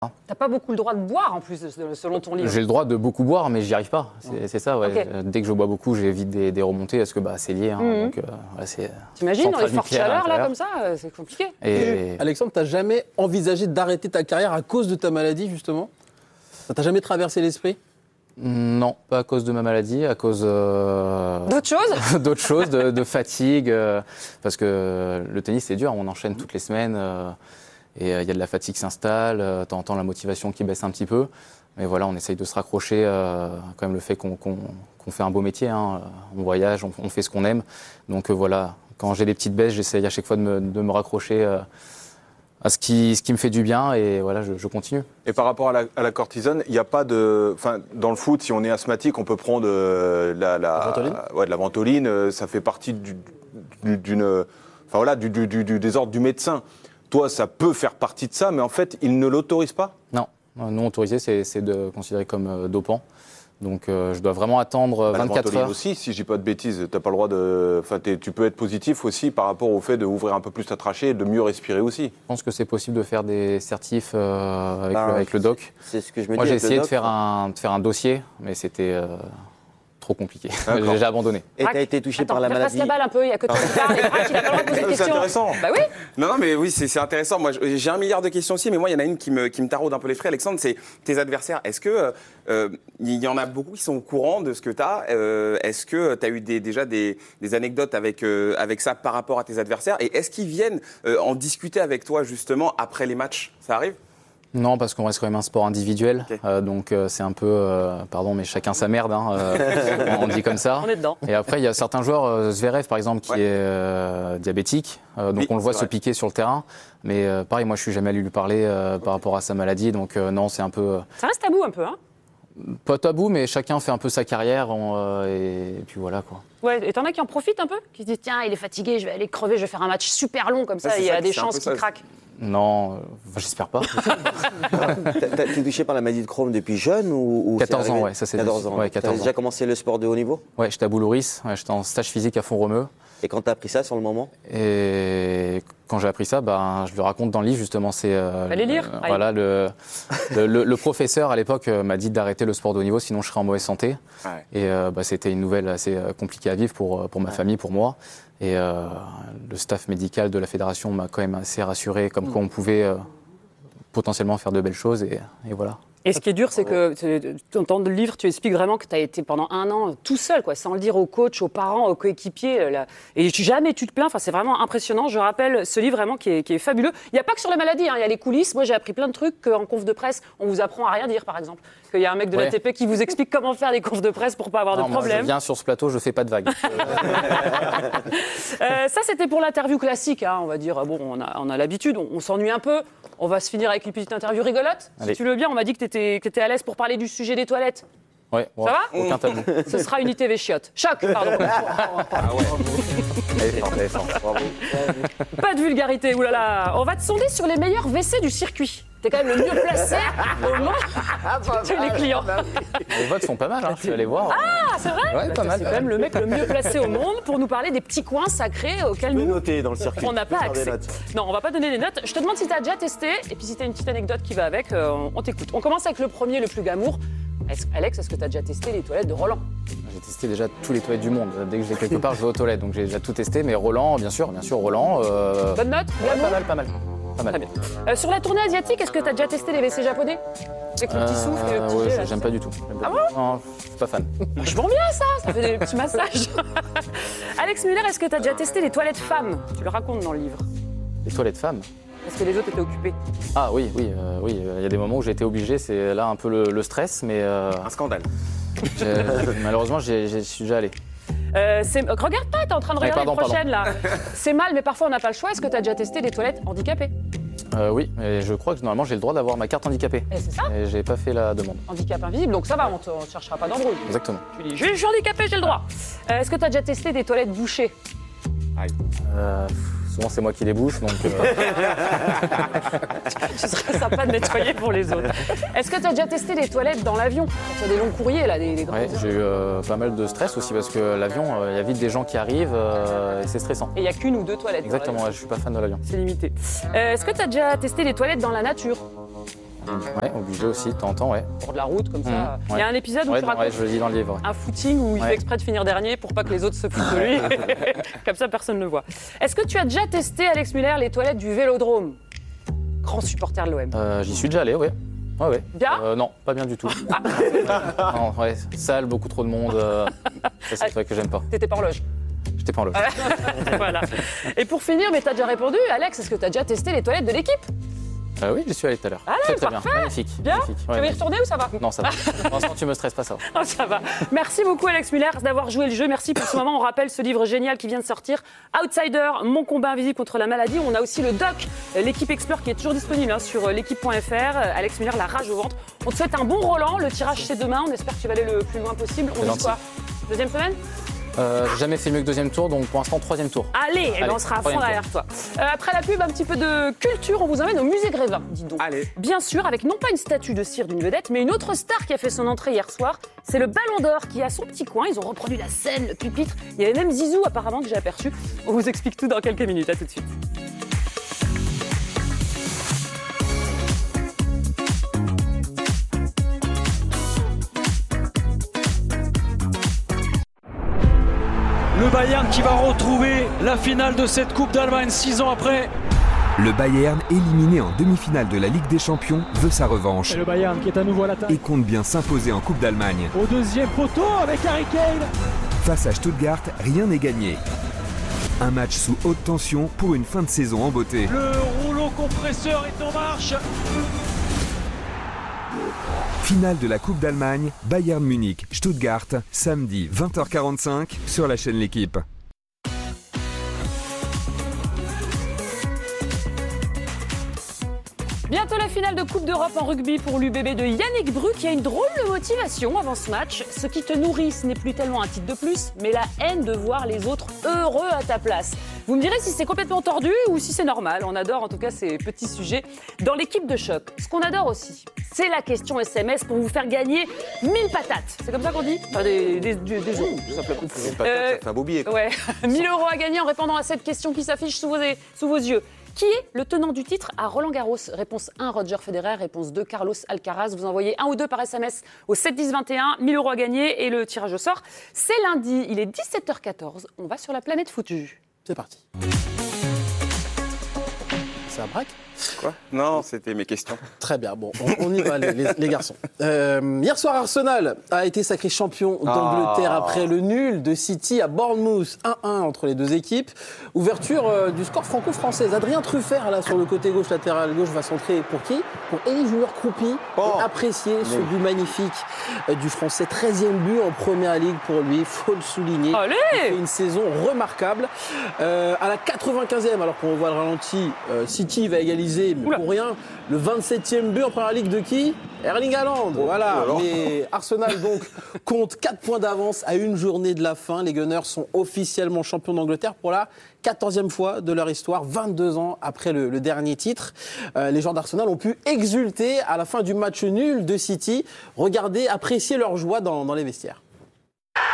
T'as pas beaucoup le droit de boire en plus, selon ton livre. J'ai le droit de beaucoup boire, mais j'y arrive pas. C'est ça, ouais. Okay. Dès que je bois beaucoup, j'évite des remontées parce que c'est lié. Donc, t'imagines dans les fortes chaleurs là comme ça, c'est compliqué. Et... Alexandre, t'as jamais envisagé d'arrêter ta carrière à cause de ta maladie justement? Ça t'a jamais traversé l'esprit? Non, pas à cause de ma maladie, à cause d'autres choses. D'autres choses, de fatigue, parce que le tennis c'est dur, on enchaîne toutes les semaines. Et il y a de la fatigue qui s'installe, t'entends la motivation qui baisse un petit peu. Mais voilà, on essaye de se raccrocher, quand même le fait qu'on fait un beau métier. On voyage, on fait ce qu'on aime. Donc voilà, quand j'ai des petites baisses, j'essaye à chaque fois de me raccrocher à ce qui me fait du bien. Et voilà, je continue. Et par rapport à la cortisone, il n'y a pas de... Enfin, dans le foot, si on est asthmatique, on peut prendre de la ventoline. Ça fait partie des ordres du médecin. Toi, ça peut faire partie de ça, mais en fait, ils ne l'autorisent pas? Non, non autorisé, c'est considéré comme dopant. Donc, je dois vraiment attendre 24 heures. Aussi, si je dis pas de bêtises, t'as pas le droit de... Enfin, tu peux être positif aussi par rapport au fait d'ouvrir un peu plus ta trachée et de mieux respirer aussi. Je pense que c'est possible de faire des certifs avec le doc. C'est ce que je me dis. Moi, j'ai essayé de faire un dossier, mais c'était... trop compliqué. J'ai abandonné. Et t'as été touché par la maladie. Passe la balle un peu, il y a que toi qui parle. Et Braque, il a pas le droit de poser des questions. C'est intéressant. Bah oui. Non, mais oui, c'est intéressant. Moi, j'ai 1 milliard de questions aussi, mais moi, il y en a une qui me taraude un peu l'esprit, Alexandre, c'est tes adversaires. Est-ce que il y en a beaucoup qui sont au courant de ce que tu as? Est-ce que tu as eu déjà des anecdotes avec ça par rapport à tes adversaires? Et est-ce qu'ils viennent en discuter avec toi, justement, après les matchs? Ça arrive? Non, parce qu'on reste quand même un sport individuel, okay. Donc c'est un peu, pardon, mais chacun sa merde, on dit comme ça. On est dedans. Et après, il y a certains joueurs, Zverev par exemple, qui est diabétique, donc oui, on le voit se piquer sur le terrain. Mais pareil, moi je suis jamais allé lui parler par rapport à sa maladie, donc non, c'est un peu... Ça reste tabou un peu, hein? Pas tabou, mais chacun fait un peu sa carrière, et puis voilà quoi. Ouais, et t'en as qui en profitent un peu? Qui se disent, tiens, il est fatigué, je vais aller crever, je vais faire un match super long, comme ça, il y a des chances qu'il craque. Non, j'espère pas. T'es touché par la maladie de Crohn depuis jeune ou 14 ans, ouais, ça c'est 14 ans. Ouais, 14 T'as déjà commencé le sport de haut niveau? Ouais, j'étais à Boulouris, j'étais en stage physique à Font-Romeu. Et quand t'as appris ça sur le moment? Et quand j'ai appris ça, je le raconte dans le livre justement. C'est allez lire. Voilà, le professeur à l'époque m'a dit d'arrêter le sport de haut niveau, sinon je serais en mauvaise santé. Ouais. Et c'était une nouvelle assez compliquée à vivre pour ma famille, pour moi. Et le staff médical de la fédération m'a quand même assez rassuré, comme quoi on pouvait potentiellement faire de belles choses. Et voilà. Et ce qui est dur, c'est que dans le livre, tu expliques vraiment que tu as été pendant 1 an tout seul, quoi, sans le dire aux coachs, aux parents, aux coéquipiers. Et jamais tu te plains. Enfin, c'est vraiment impressionnant. Je rappelle ce livre vraiment qui est fabuleux. Il n'y a pas que sur la maladie, il y a les coulisses. Moi, j'ai appris plein de trucs qu'en conf de presse, on vous apprend à rien dire, par exemple. Qu'il y a un mec de l'ATP qui vous explique comment faire des confs de presse pour pas avoir de problème. Moi, je viens sur ce plateau, je fais pas de vagues. Ça, c'était pour l'interview classique, on va dire. Bon, on a l'habitude, on s'ennuie un peu. On va se finir avec une petite interview rigolote. Allez. Si tu le veux bien, on m'a dit que tu étais à l'aise pour parler du sujet des toilettes. Ouais, ça va? Aucun tabou. Ce sera une ITV chiotte. Choc, pardon. Pas de vulgarité, oulala. On va te sonder sur les meilleurs WC du circuit. T'es quand même le mieux placé au monde. Tu es les clients. Les votes sont pas mal, je suis allé voir. Ah, c'est vrai? Ouais, pas mal. C'est quand même le mec le mieux placé au monde pour nous parler des petits coins sacrés auxquels nous, noter dans le circuit. On n'a pas accès. Non, on va pas donner des notes. Je te demande si tu as déjà testé, et puis si tu as une petite anecdote qui va avec, on t'écoute. On commence avec le premier, le plus glamour. Alex, est-ce que tu as déjà testé les toilettes de Roland? J'ai testé déjà tous les toilettes du monde. Dès que je vais quelque part, je vais aux toilettes. Donc j'ai déjà tout testé. Mais Roland, bien sûr, Roland. Bonne note? Glamour? Pas mal. Très bien. Sur la tournée asiatique, est-ce que tu as déjà testé les WC japonais? Avec le petit souffle et le petit jet, là, j'aime pas du tout. Ah bon? Non, je suis pas fan. Vachement bien ça fait des petits massages. Alex Muller, est-ce que tu as déjà testé les toilettes femmes? Tu le racontes dans le livre. Les toilettes femmes? Est-ce que les autres étaient occupés? Ah oui. Il y a des moments où j'ai été obligé. C'est là un peu le stress, mais... Un scandale. Malheureusement, j'y suis déjà allé. Regarde pas, t'es en train de regarder les prochaines là. C'est mal, mais parfois on n'a pas le choix. Est-ce que tu as déjà testé des toilettes handicapées? Oui, et je crois que normalement j'ai le droit d'avoir ma carte handicapée. Et c'est ça? Et j'ai pas fait la demande. Handicap invisible, donc ça va, on ne cherchera pas d'embrouille. Exactement. Tu dis, je suis handicapé, j'ai le droit. Est-ce que tu as déjà testé des toilettes bouchées? Souvent c'est moi qui les bouche, donc... Ce serait sympa de nettoyer pour les autres. Est-ce que tu as déjà testé les toilettes dans l'avion? Tu as des longs courriers là, des grands... Ouais, j'ai eu pas mal de stress aussi parce que l'avion, il y a vite des gens qui arrivent et c'est stressant. Et il n'y a qu'une ou deux toilettes. Exactement, je suis pas fan de l'avion. C'est limité. Est-ce que tu as déjà testé les toilettes dans la nature? Ouais, obligé aussi, de temps en temps, ouais. Pour de la route, comme ça. Il ouais. y a un épisode où Ouais, tu ouais, racontes je le dis dans le livre. un footing où il fait exprès de finir dernier pour pas que les autres se foutent de lui. Comme ça, personne ne le voit. Est-ce que tu as déjà testé, Alex Muller, les toilettes du Vélodrome? Grand supporter de l'OM. J'y suis déjà allé, ouais. Ouais. Bien Non, pas bien du tout. Non, ouais, sale, beaucoup trop de monde. Ça, c'est vrai que j'aime pas. T'étais pas en loge. J'étais pas en loge. Voilà. Et pour finir, mais t'as déjà répondu, Alex, est-ce que t'as déjà testé les toilettes de l'équipe? Oui, j'y suis allé tout à l'heure. Allez, Très parfait. bien, magnifique. Bien. magnifique. Tu veux y retourner ou ça va? Non, ça va. Pour l'instant, tu me stresses pas, ça va. Oh, ça va. Merci beaucoup, Alex Muller, d'avoir joué le jeu. Merci pour ce moment. On rappelle ce livre génial qui vient de sortir, Outsider, mon combat invisible contre la maladie. On a aussi le doc, l'équipe Explore, qui est toujours disponible sur l'équipe.fr. Alex Muller, la rage au ventre. On te souhaite un bon Roland. Le tirage, c'est demain. On espère que tu vas aller le plus loin possible. On dit quoi? Deuxième semaine? J'ai jamais fait mieux que deuxième tour, donc pour l'instant, troisième tour. Allez, on sera à fond troisième derrière toi. Après la pub, un petit peu de culture. On vous emmène au musée Grévin, dis donc. Allez. Bien sûr, avec non pas une statue de cire d'une vedette, mais une autre star qui a fait son entrée hier soir. C'est le Ballon d'Or qui a son petit coin. Ils ont reproduit la scène, le pupitre. Il y avait même Zizou apparemment que j'ai aperçu. On vous explique tout dans quelques minutes. À tout de suite. Le Bayern qui va retrouver la finale de cette Coupe d'Allemagne 6 ans après. Le Bayern, éliminé en demi-finale de la Ligue des Champions, veut sa revanche Et le Bayern qui est à nouveau à l'attaque. et compte bien s'imposer en Coupe d'Allemagne. Au deuxième poteau avec Harry Kane. Face à Stuttgart, rien n'est gagné. Un match sous haute tension pour une fin de saison en beauté. Le rouleau compresseur est en marche. Finale de la Coupe d'Allemagne, Bayern Munich, Stuttgart, samedi 20h45 sur la chaîne L'Équipe. Bientôt la finale de Coupe d'Europe en rugby pour l'UBB de Yannick Bru qui a une drôle de motivation avant ce match. Ce qui te nourrit, ce n'est plus tellement un titre de plus, mais la haine de voir les autres heureux à ta place. Vous me direz si c'est complètement tordu ou si c'est normal. On adore en tout cas ces petits sujets. Dans l'équipe de choc, ce qu'on adore aussi, c'est la question SMS pour vous faire gagner 1000 patates. C'est comme ça qu'on dit? Enfin, des euros, tout simplement. Une patate, ça fait un beau billet. Quoi. Ouais, 1000 € à gagner en répondant à cette question qui s'affiche sous vos yeux. Qui est le tenant du titre à Roland-Garros? Réponse 1, Roger Federer. Réponse 2, Carlos Alcaraz. Vous envoyez un ou deux par SMS au 7 10 21. 1000 € à gagner et le tirage au sort, c'est lundi. Il est 17h14. On va sur la planète foutue. C'est parti. C'est un braque? Quoi? Non, c'était mes questions. Très bien, bon, on y va les garçons. Hier soir, Arsenal a été sacré champion d'Angleterre après le nul de City à Bournemouth, 1-1 entre les deux équipes. Ouverture du score franco-français. Adrien Truffert, là, sur le côté gauche, latéral gauche, va centrer pour qui? Pour Elie Junior Croupi, et apprécier ce but magnifique du Français. 13e but en Première Ligue pour lui, il faut le souligner. Allez! Il fait une saison remarquable. À la 95e, alors qu'on voit le ralenti, City va égaliser, mais pour rien. Le 27e but en Première Ligue de qui? Erling Haaland. Voilà. Mais Arsenal donc compte 4 points d'avance à une journée de la fin. Les Gunners sont officiellement champions d'Angleterre pour la 14e fois de leur histoire, 22 ans après le dernier titre. Les joueurs d'Arsenal ont pu exulter à la fin du match nul de City. Regardez, apprécier leur joie dans les vestiaires.